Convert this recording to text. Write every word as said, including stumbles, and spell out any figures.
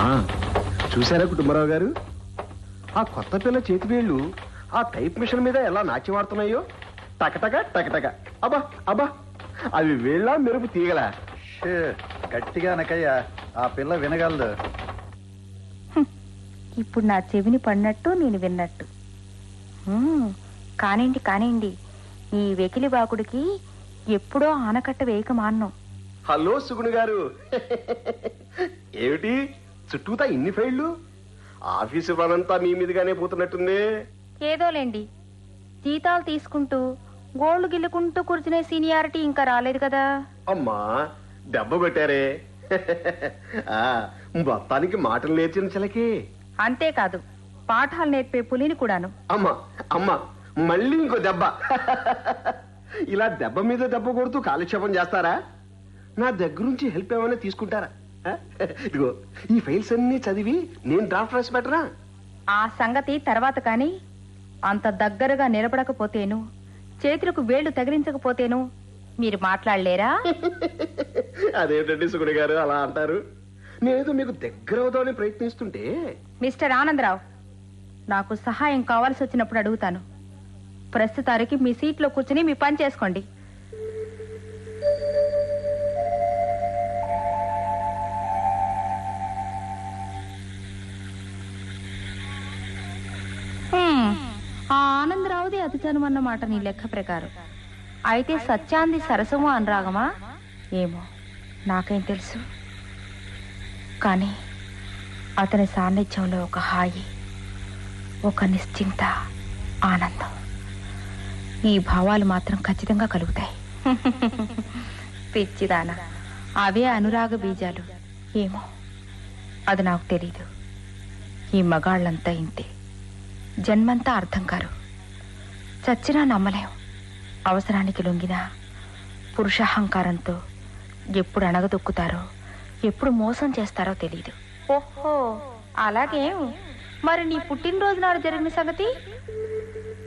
చూసారా కుటుంబరావు గారు, ఆ కొత్త పిల్ల చేతి వేళ్ళు ఆ టైప్ మిషన్ మీద ఎలా నాట్యమాడుతున్నాయో. టకటక టకటక. అబ్బా అబ్బా, అవి వేళ్ళ మెరుపు తీగల. గట్టిగా అనకయ్యా, ఆ పిల్ల వినగలదు. ఇప్పుడు నా చెవిని పడినట్టు నేను విన్నట్టు. కానివ్వండి కానివ్వండి, ఈ వెకిలి బాకుడికి ఎప్పుడో ఆనకట్ట వేయక మాన్నం. హలో సుగుణు గారు, ఏమిటి చుట్టూతా ఇన్ని ఫైళ్లు? ఆఫీసు పనంతా మీ మీదుగానే పోతున్నట్టుంది. ఏదోలేండి, జీతాలు తీసుకుంటూ గోళ్లు గిల్లుకుంటూ కూర్చునే సీనియారిటీ ఇంకా రాలేదు కదా. అమ్మా దెబ్బ కొట్టారే. మొత్తానికి మాటలు నేర్చిన చిలకే. అంతేకాదు, పాఠాలు నేర్పే పులిని కూడాను. అమ్మా అమ్మా, మళ్ళీ ఇంకో దెబ్బ. ఇలా దెబ్బ మీద దెబ్బ కొడుతూ కాలక్షేపం చేస్తారా? నా దగ్గరుంచి హెల్ప్ ఏమైనా తీసుకుంటారా? ఇదిగో ఈ ఫైల్స్ అన్ని చదివి నేను డ్రాఫ్ట్ రాసి పెట్టరా? ఆ సంగతి తర్వాత కాని, అంత దగ్గరగా నిలబడకపోతేను, చేతులకు వేళ్లు తగిలించకపోతేను మీరు మాట్లాడలేరా? అదేంటండి సుగుడి గారు అలా అంటారు? నేనేదో మీకు దగ్గర అవుదామని ప్రయత్నిస్తుంటే. మిస్టర్ ఆనందరావు, నాకు సహాయం కావాల్సి వచ్చినప్పుడు అడుగుతాను. ప్రస్తుతానికి మీ సీట్లో కూర్చుని మీ పని చేసుకోండి. ఆ ఆనందరావుది అతిచనం అన్నమాట నీ లెక్క ప్రకారం. అయితే సత్యాంది సరసము అనురాగమా ఏమో, నాకేం తెలుసు. కానీ అతని సాన్నిధ్యంలో ఒక హాయి, ఒక నిశ్చింత ఆనందం. ఈ భావాలు మాత్రం ఖచ్చితంగా కలుగుతాయి. పిచ్చిదానా, అవే అనురాగ బీజాలు. ఏమో, అది నాకు తెలీదు. ఈ మగాళ్ళంతా ఇంతే, జన్మంతా అర్థం కారు. చచ్చినా నమ్మలేం. అవసరానికి లొంగిన పురుషాహంకారంతో ఎప్పుడు అణగదొక్కుతారో, ఎప్పుడు మోసం చేస్తారో తెలీదు. ఓహో అలాగే. మరి నీ పుట్టినరోజు నాడు జరిగిన సంగతి?